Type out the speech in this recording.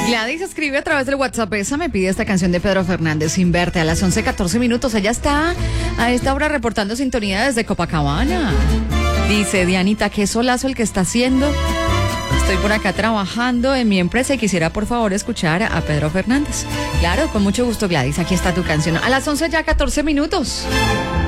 Gladys escribe a través del WhatsApp, esa me pide esta canción de Pedro Fernández, Sin Verte, a las 11:14 minutos. Ella está a esta hora reportando sintonía desde Copacabana. Dice, Dianita, qué solazo el que está haciendo. Estoy por acá trabajando en mi empresa y quisiera por favor escuchar a Pedro Fernández. Claro, con mucho gusto, Gladys, aquí está tu canción. A las 11:14 minutos.